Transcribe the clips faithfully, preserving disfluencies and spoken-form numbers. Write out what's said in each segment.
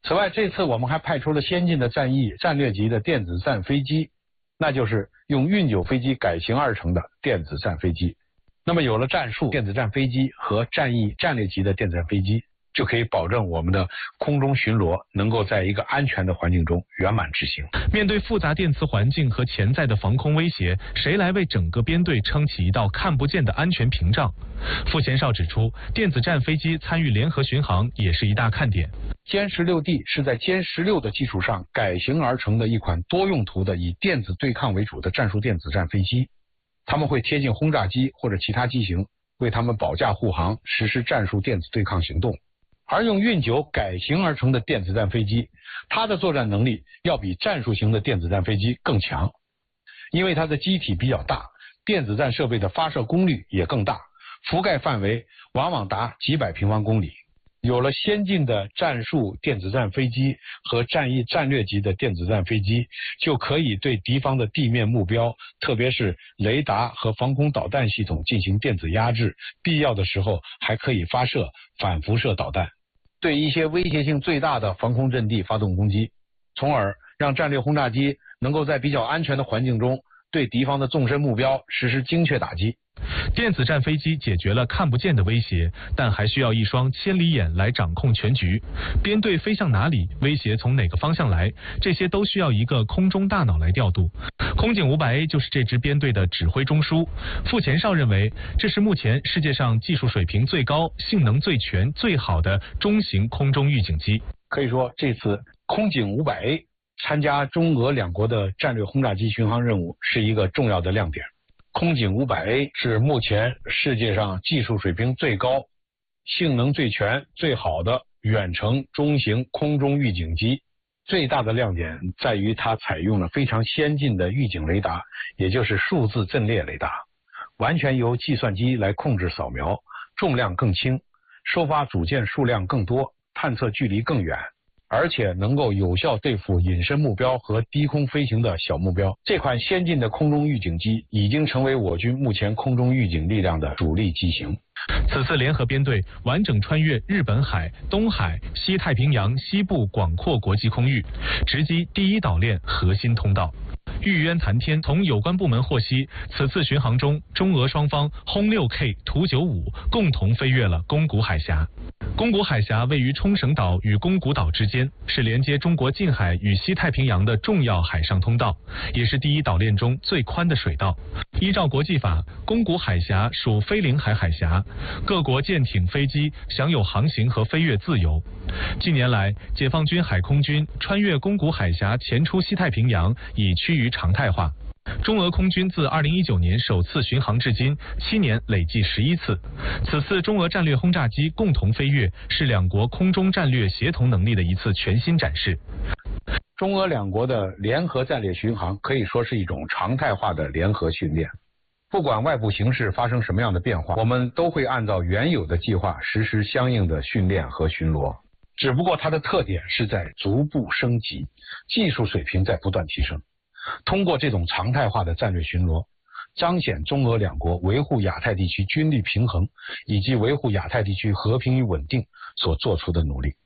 此外，这次我们还派出了先进的战役战略级的电子战飞机，那就是用运九飞机改型而成的电子战飞机。那么有了战术电子战飞机和战役战略级的电子战飞机，就可以保证我们的空中巡逻能够在一个安全的环境中圆满执行。 面对复杂电磁环境和潜在的防空威胁，谁来为整个编队撑起一道看不见的安全屏障？傅前哨指出，电子战飞机参与联合巡航也是一大看点。 歼十六 D 是在歼十六的基础上改型而成的一款多用途的以电子对抗为主的战术电子战飞机，他们会贴近轰炸机或者其他机型，为他们保驾护航，实施战术电子对抗行动。而用运九改型而成的电子战飞机，它的作战能力要比战术型的电子战飞机更强，因为它的机体比较大，电子战设备的发射功率也更大，覆盖范围往往达几百平方公里。有了先进的战术电子战飞机和战役战略级的电子战飞机，就可以对敌方的地面目标，特别是雷达和防空导弹系统进行电子压制，必要的时候还可以发射反辐射导弹，对一些威胁性最大的防空阵地发动攻击，从而让战略轰炸机能够在比较安全的环境中对敌方的纵深目标实施精确打击。 电子战飞机解决了看不见的威胁，但还需要一双千里眼来掌控全局。编队飞向哪里，威胁从哪个方向来，这些都需要一个空中大脑来调度。空警五百 A 就是这支编队的指挥中枢。傅前哨认为，这是目前世界上技术水平最高、性能最全、最好的中型空中预警机。 可以说，这次空警五百 A 参加中俄两国的战略轰炸机巡航任务是一个重要的亮点。空警五百 A 是目前世界上技术水平最高、性能最全、最好的远程中型空中预警机。最大的亮点在于它采用了非常先进的预警雷达，也就是数字阵列雷达，完全由计算机来控制扫描，重量更轻，收发组件数量更多，探测距离更远，而且能够有效对付隐身目标和低空飞行的小目标。这款先进的空中预警机已经成为我军目前空中预警力量的主力机型。 此次联合编队完整穿越日本海、东海、西太平洋西部广阔国际空域，直击第一岛链核心通道。玉渊谈天从有关部门获悉，此次巡航中，中俄双方轰 六 K 图九五共同飞越了宫古海峡。宫古海峡位于冲绳岛与宫古岛之间，是连接中国近海与西太平洋的重要海上通道，也是第一岛链中最宽的水道。依照国际法，宫古海峡属非领海海峡，各国舰艇、飞机享有航行和飞越自由。近年来，解放军海空军穿越宫古海峡前出西太平洋已趋于常态化。中俄空军自二零一九年首次巡航至今，七年累计十一次。此次中俄战略轰炸机共同飞越，是两国空中战略协同能力的一次全新展示。 中俄两国的联合战略巡航可以说是一种常态化的联合训练。不管外部形势发生什么样的变化，我们都会按照原有的计划实施相应的训练和巡逻。只不过它的特点是在逐步升级，技术水平在不断提升。通过这种常态化的战略巡逻，彰显中俄两国维护亚太地区军力平衡以及维护亚太地区和平与稳定所做出的努力。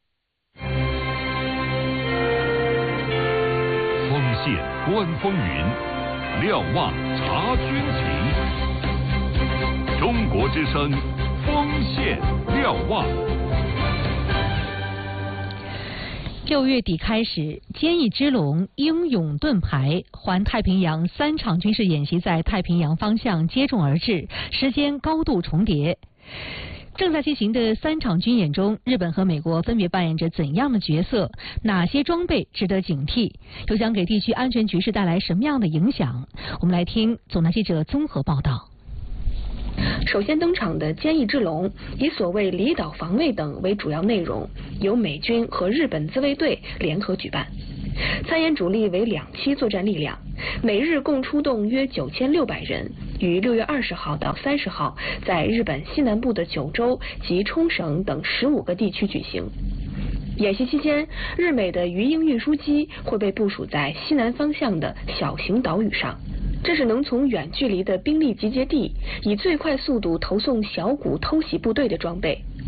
锋线观风云，瞭望察军情。中国之声，锋线瞭望。 六月底开始，坚毅之龙、英勇盾牌、环太平洋三场军事演习在太平洋方向接踵而至，时间高度重叠。正在进行的三场军演中，日本和美国分别扮演着怎样的角色？哪些装备值得警惕？又将给地区安全局势带来什么样的影响？我们来听总台记者综合报道。 首先登场的坚毅之龙，以所谓离岛防卫等为主要内容，由美军和日本自卫队联合举办。参演主力为两栖作战力量，美日共出动约九千六百人，于六月二十号到三十号在日本西南部的九州及冲绳等十五个地区举行。演习期间，日美的鱼鹰运输机会被部署在西南方向的小型岛屿上，这是能从远距离的兵力集结地以最快速度投送小股偷袭部队的装备。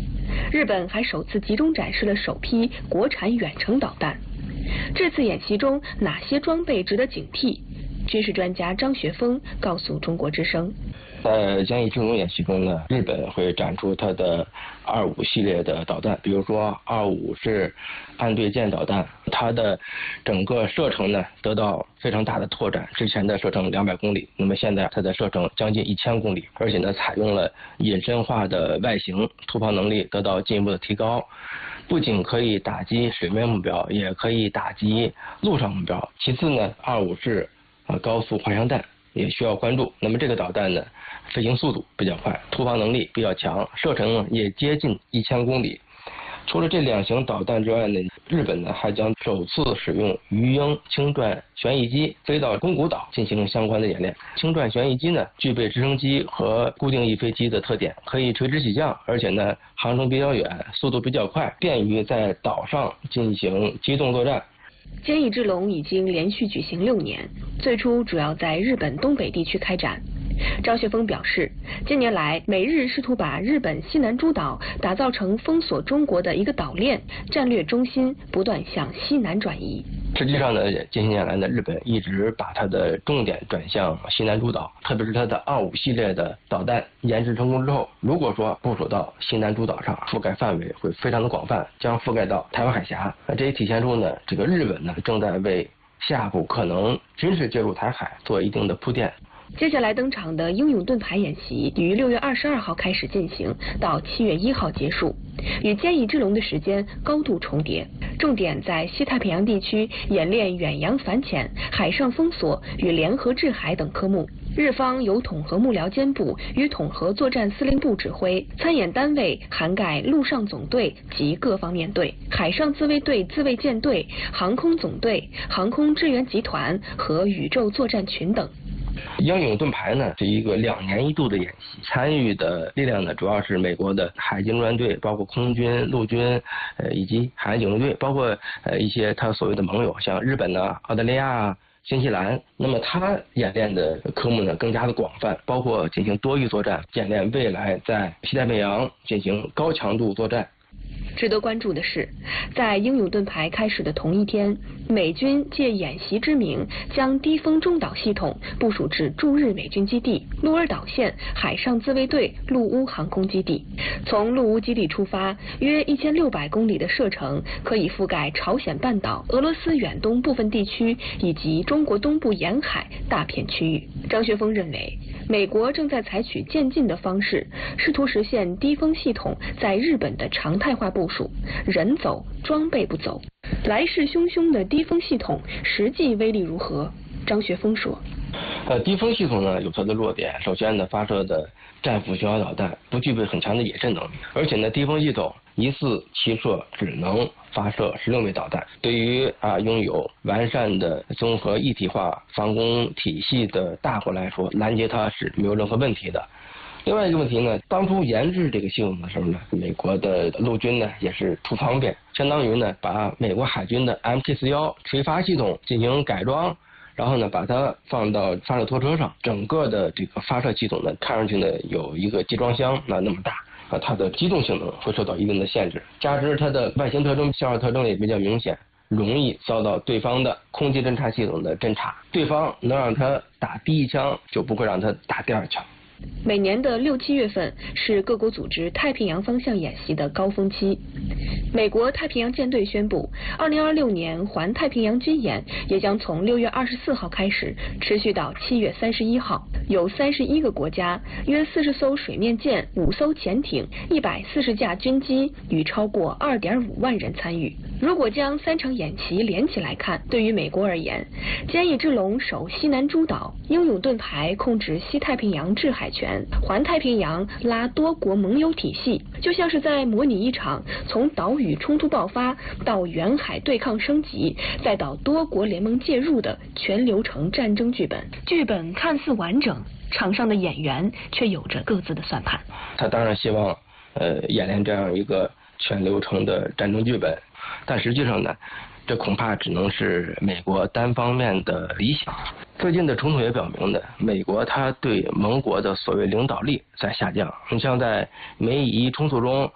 日本还首次集中展示了首批国产远程导弹。这次演习中哪些装备值得警惕？军事专家张学峰告诉中国之声。 在坚毅之龙演习中呢，日本会展出它的二五系列的导弹，比如说二五是岸对舰导弹，它的整个射程呢得到非常大的拓展，之前的射程两百公里，那么现在它的射程将近一千公里，而且呢采用了隐身化的外形，突防能力得到进一步的提高，不仅可以打击水面目标，也可以打击陆上目标。其次呢，二五是呃高速滑翔弹，也需要关注。那么这个导弹呢，飞行速度比较快，突防能力比较强，射程也接近一千公里。除了这两型导弹之外呢，日本呢还将首次使用鱼鹰轻转旋翼机飞到宫古岛进行相关的演练。轻转旋翼机呢具备直升机和固定翼飞机的特点，可以垂直起降，而且呢航程比较远，速度比较快，便于在岛上进行机动作战。 坚毅之龙已经连续举行六年，最初主要在日本东北地区开展。张学峰表示，近年来美日试图把日本西南诸岛打造成封锁中国的一个岛链，战略中心不断向西南转移。 实际上呢，近些年来呢，日本一直把它的重点转向西南诸岛，特别是它的二五系列的导弹研制成功之后，如果说部署到西南诸岛上，覆盖范围会非常的广泛，将覆盖到台湾海峡。那这也体现出呢，这个日本呢正在为下步可能军事介入台海做一定的铺垫。 接下来登场的英勇盾牌演习于六月二十二号开始进行，到七月一号结束，与坚毅之龙的时间高度重叠。重点在西太平洋地区演练远洋反潜、海上封锁与联合制海等科目。日方由统合幕僚监部与统合作战司令部指挥，参演单位涵盖陆上总队及各方面队、海上自卫队自卫舰队、航空总队、航空支援集团和宇宙作战群等。 英勇盾牌呢是一个两年一度的演习，参与的力量呢主要是美国的海军陆战队，包括空军、陆军，呃以及海岸警卫队，包括呃一些他所谓的盟友，像日本呢、澳大利亚、新西兰。那么他演练的科目呢更加的广泛，包括进行多域作战，演练未来在西太平洋进行高强度作战。 值得关注的是，在英勇盾牌开始的同一天，美军借演习之名，将低风中导系统部署至驻日美军基地鹿儿岛县海上自卫队陆乌航空基地。从陆乌基地出发，约一千六百公里的射程，可以覆盖朝鲜半岛、俄罗斯远东部分地区以及中国东部沿海大片区域。张学峰认为，美国正在采取渐进的方式，试图实现低风系统在日本的常态化部署，人走装备不走。来势汹汹的低风系统实际威力如何？张学峰说， 呃，低风系统呢有它的弱点，首先呢发射的战斧巡航导弹不具备很强的野阵能力，而且呢低风系统一次齐射只能发射十六枚导弹，对于啊拥有完善的综合一体化防空体系的大国来说，拦截它是没有任何问题的。另外一个问题呢，当初研制这个系统的时候呢，美国的陆军呢也是图方便，相当于呢把美国海军的 M T 四十一 垂发系统进行改装，然后呢把它放到发射拖车上，整个的这个发射系统呢看上去呢有一个集装箱那那么大啊，它的机动性能会受到一定的限制，加之它的外形特征、信号特征也比较明显，容易遭到对方的空气侦察系统的侦察，对方能让它打第一枪，就不会让它打第二枪。 每年的六七月份是各国组织太平洋方向演习的高峰期。美国太平洋舰队宣布，二零二六年环太平洋军演也将从六月二十四号开始，持续到七月三十一号。有三十一个国家、约四十艘水面舰、五艘潜艇、一百四十架军机与超过二点五万人参与。如果将三场演习连起来看，对于美国而言，坚毅之龙守西南诸岛，英勇盾牌控制西太平洋制海权，环太平洋拉多国盟友体系，就像是在模拟一场从岛屿冲突爆发到远海对抗升级，再到多国联盟介入的全流程战争剧本。剧本看似完整，场上的演员却有着各自的算盘。 他当然希望呃演练这样一个全流程的战争剧本，但实际上呢，这恐怕只能是美国单方面的理想。最近的冲突也表明呢，美国它对盟国的所谓领导力在下降。你像在美以冲突中，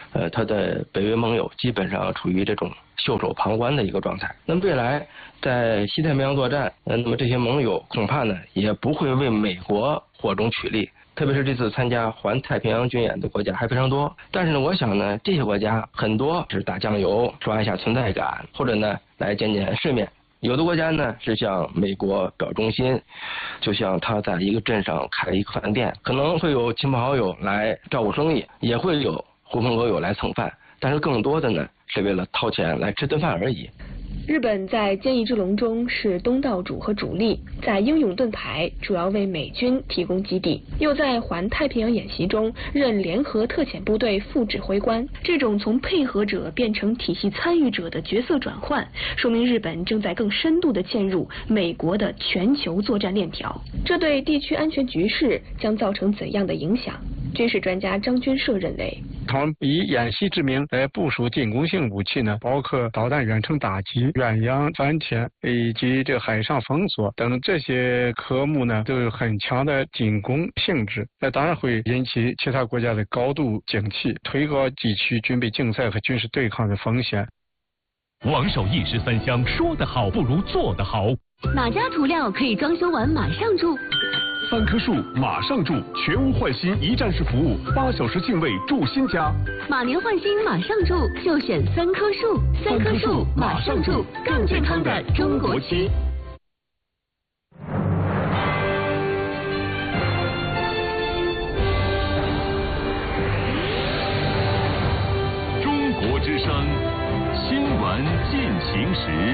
呃，他的北约盟友基本上处于这种袖手旁观的一个状态。那么未来在西太平洋作战，呃，那么这些盟友恐怕呢也不会为美国火中取栗。特别是这次参加环太平洋军演的国家还非常多，但是呢，我想呢，这些国家很多是打酱油、刷一下存在感，或者呢来见见世面。有的国家呢是向美国表忠心，就像他在一个镇上开了一个饭店，可能会有亲朋好友来照顾生意，也会有狐朋狗友来蹭饭，但是更多的呢是为了掏钱来吃顿饭而已。 日本在坚毅之龙中是东道主和主力，在英勇盾牌主要为美军提供基地，又在环太平洋演习中任联合特遣部队副指挥官。这种从配合者变成体系参与者的角色转换，说明日本正在更深度地嵌入美国的全球作战链条。这对地区安全局势将造成怎样的影响？军事专家张军社认为， 他们以演习之名来部署进攻性武器呢，包括导弹远程打击、远洋反潜以及这个海上封锁等这些科目呢，都有很强的进攻性质。那当然会引起其他国家的高度警惕，推高地区军备竞赛和军事对抗的风险。 王守义十三香，说得好不如做得好。 哪家涂料可以装修完马上住？ 三棵树马上住，全屋换新一站式服务，八小时定位住新家。 马年换新马上住，就选三棵树。三棵树马上住，更健康的中国区。 中国之声新闻进行时。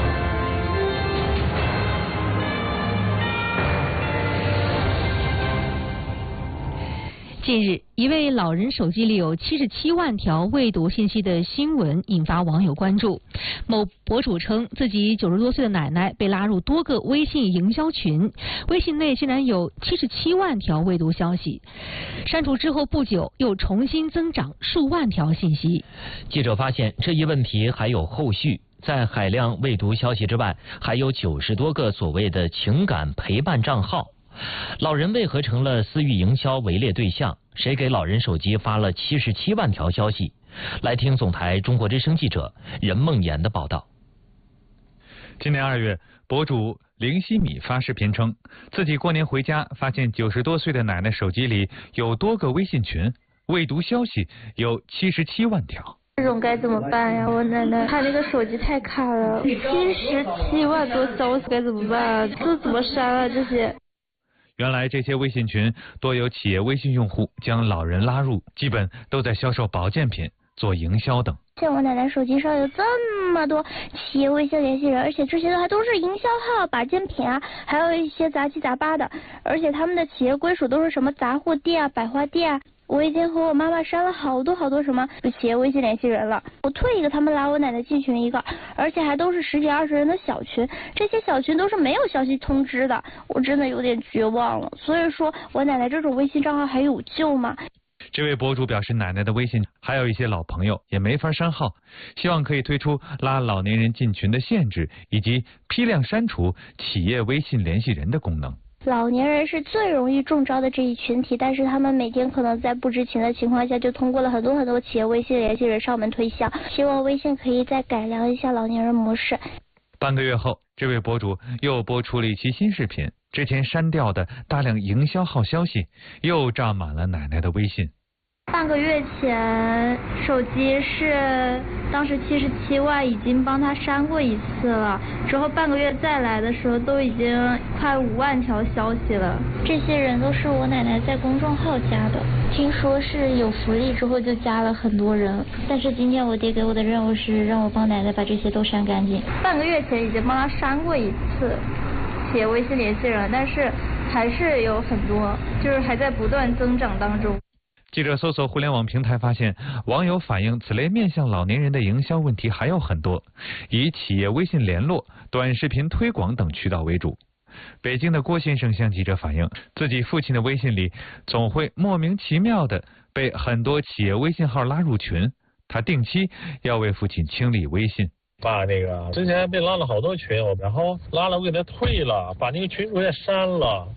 近日，一位老人手机里有七十七万条未读信息的新闻引发网友关注。某博主称，自己九十多岁的奶奶被拉入多个微信营销群，微信内竟然有七十七万条未读消息，删除之后不久又重新增长数万条信息。 记者发现，这一问题还有后续。在海量未读消息之外，还有九十多个所谓的情感陪伴账号。老人为何成了私域营销围猎对象？谁给老人手机发了七十七万条消息？来听总台中国之声记者任梦妍的报道。 今年二月，博主林希米发视频称，自己过年回家发现九十多岁的奶奶手机里有多个微信群，未读消息有七十七万条。 这种该怎么办呀？我奶奶她那个手机太卡了，七十七万多消息该怎么办？这怎么删啊？这些？ 原来这些微信群多有企业微信用户将老人拉入，基本都在销售保健品、做营销等。 像我奶奶手机上有这么多企业微信联系人，而且这些还都是营销号、保健品啊，还有一些杂七杂八的，而且他们的企业归属都是什么杂货店啊、百货店啊。我已经和我妈妈删了好多好多什么企业微信联系人了，我退一个他们拉我奶奶进群一个，而且还都是十几二十人的小群，这些小群都是没有消息通知的，我真的有点绝望了。所以说我奶奶这种微信账号还有救吗？ 这位博主表示，奶奶的微信还有一些老朋友也没法删号，希望可以推出拉老年人进群的限制，以及批量删除企业微信联系人的功能。 老年人是最容易中招的这一群体，但是他们每天可能在不知情的情况下就通过了很多很多企业微信联系人上门推销，希望微信可以再改良一下老年人模式。 半个月后，这位博主又播出了一期新视频，之前删掉的大量营销号消息又占满了奶奶的微信。 半个月前，手机是当时七十七万，已经帮他删过一次了。之后半个月再来的时候，都已经快五万条消息了。这些人都是我奶奶在公众号加的，听说是有福利之后就加了很多人。但是今天我爹给我的任务是让我帮奶奶把这些都删干净。半个月前已经帮他删过一次企业微信联系人，但是还是有很多，就是还在不断增长当中。 记者搜索互联网平台发现，网友反映此类面向老年人的营销问题还有很多，以企业微信联络、短视频推广等渠道为主。北京的郭先生向记者反映，自己父亲的微信里总会莫名其妙的被很多企业微信号拉入群，他定期要为父亲清理微信。 爸，那个之前被拉了好多群，然后拉了我给他退了，把那个群主也删了。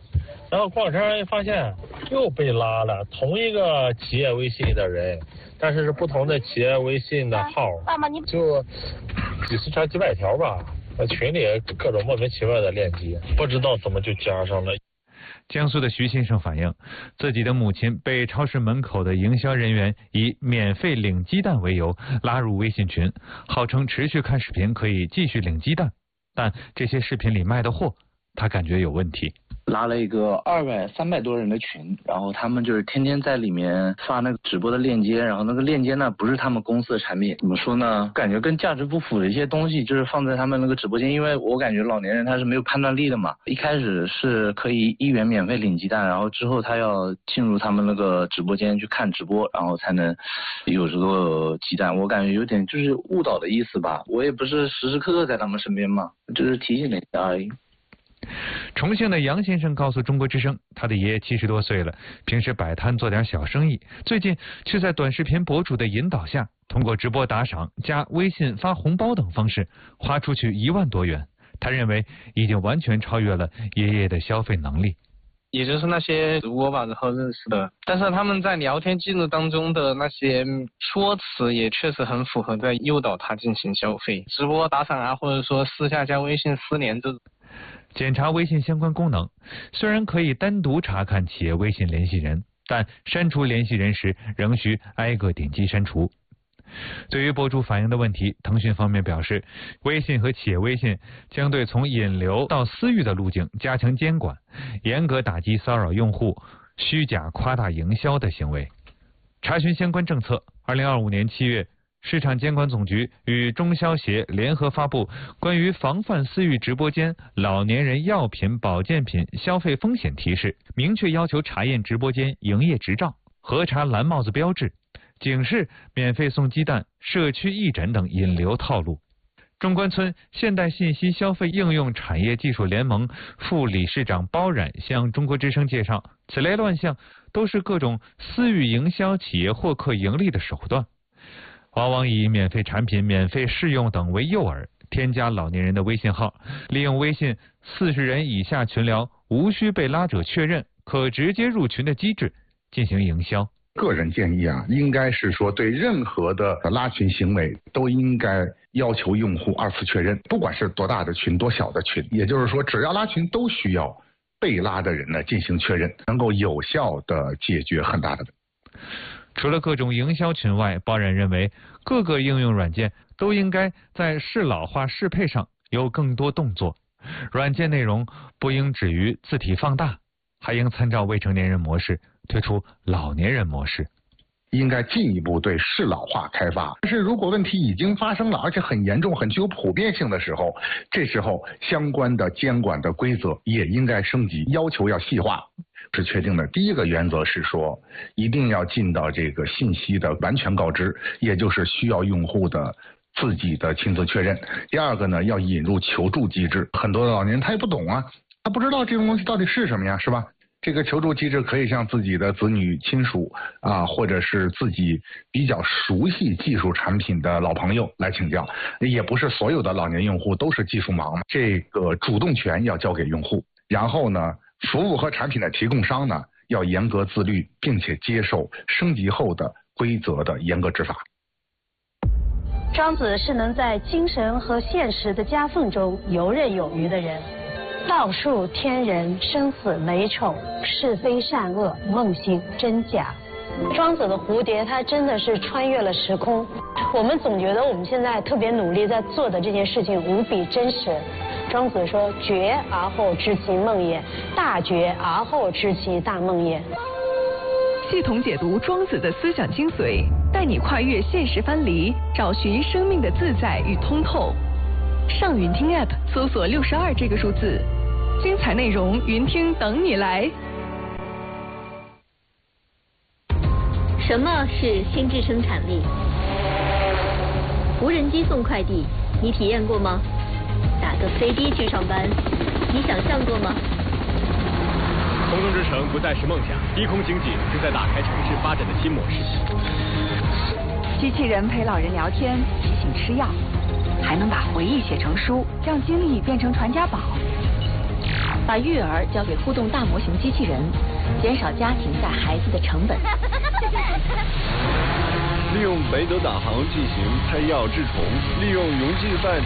然后过两天发现又被拉了，同一个企业微信的人，但是是不同的企业微信的号，就几十条、几百条吧。群里各种莫名其妙的链接，不知道怎么就加上了。 江苏的徐先生反映，自己的母亲被超市门口的营销人员以免费领鸡蛋为由拉入微信群，号称持续看视频可以继续领鸡蛋，但这些视频里卖的货，他感觉有问题。 拉了一个二百三百多人的群，然后他们就是天天在里面发那个直播的链接，然后那个链接呢不是他们公司的产品，怎么说呢？感觉跟价值不符的一些东西就是放在他们那个直播间，因为我感觉老年人他是没有判断力的嘛。一开始是可以一元免费领鸡蛋，然后之后他要进入他们那个直播间去看直播，然后才能有这个鸡蛋。我感觉有点就是误导的意思吧。我也不是时时刻刻在他们身边嘛，就是提醒了一下而已。 重庆的杨先生告诉中国之声，他的爷爷七十多岁了，平时摆摊做点小生意，最近却在短视频博主的引导下，通过直播打赏、加微信发红包等方式，花出去一万多元。他认为已经完全超越了爷爷的消费能力。 也就是那些主播吧，然后认识的，但是他们在聊天记录当中的那些说辞也确实很符合在诱导他进行消费，直播打赏啊，或者说私下加微信私联这种。 检查微信相关功能，虽然可以单独查看企业微信联系人，但删除联系人时仍需挨个点击删除。对于博主反映的问题，腾讯方面表示，微信和企业微信将对从引流到私域的路径加强监管，严格打击骚扰用户、虚假夸大营销的行为。查询相关政策，二零二五年七月，市场监管总局与中消协联合发布关于防范私域直播间老年人药品、保健品消费风险提示，明确要求查验直播间营业执照，核查蓝帽子标志，警示免费送鸡蛋、社区义诊等引流套路。中关村现代信息消费应用产业技术联盟副理事长包冉向中国之声介绍，此类乱象都是各种私域营销企业获客盈利的手段，往往以免费产品、免费试用等为诱饵，添加老年人的微信号，利用微信四十人以下群聊无需被拉者确认，可直接入群的机制进行营销。 个人建议啊，应该是说对任何的拉群行为都应该要求用户二次确认，不管是多大的群、多小的群，也就是说，只要拉群都需要被拉的人呢进行确认，能够有效的解决很大的问题。 除了各种营销群外，包冉认为各个应用软件都应该在适老化适配上有更多动作，软件内容不应止于字体放大，还应参照未成年人模式推出老年人模式， 应该进一步对适老化开发。但是如果问题已经发生了，而且很严重、很具有普遍性的时候，这时候相关的监管的规则也应该升级，要求要细化。是确定的。第一个原则是说，一定要尽到这个信息的完全告知，也就是需要用户的自己的亲自确认。第二个呢，要引入求助机制。很多的老年人他也不懂啊，他不知道这种东西到底是什么呀，是吧？这个求助机制可以向自己的子女亲属啊，或者是自己比较熟悉技术产品的老朋友来请教。也不是所有的老年用户都是技术盲，这个主动权要交给用户。然后呢，服务和产品的提供商呢，要严格自律，并且接受升级后的规则的严格执法。 庄子是能在精神和现实的夹缝中游刃有余的人。道术天人，生死美丑，是非善恶，梦醒真假。庄子的蝴蝶，它真的是穿越了时空。我们总觉得我们现在特别努力在做的这件事情无比真实。庄子说：“觉而后知其梦也，大觉而后知其大梦也。” 系统解读庄子的思想精髓，带你跨越现实藩篱，找寻生命的自在与通透。上云听 App 搜索六十二这个数字，精彩内容云听等你来。 什么是心智生产力？无人机送快递，你体验过吗？打个飞的去上班，你想象过吗？ 空中之城不再是梦想，低空经济正在打开城市发展的新模式。 机器人陪老人聊天，提醒吃药，还能把回忆写成书，让经历变成传家宝。 把育儿交给互动大模型机器人，减少家庭带孩子的成本。 利用北斗导航进行菜药治虫，利用溶剂饭